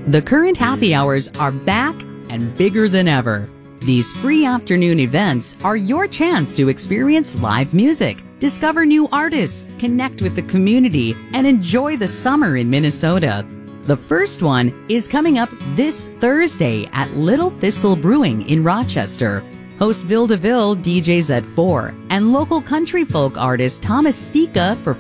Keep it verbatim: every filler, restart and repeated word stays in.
The current happy hours are back and bigger than ever. These free afternoon events are your chance to experience live music, discover new artists, connect with the community, and enjoy the summer in Minnesota. The first one is coming up this Thursday at Little Thistle Brewing in Rochester. Host Bill DeVille D Js at four, and local country folk artist Thomas Stika performs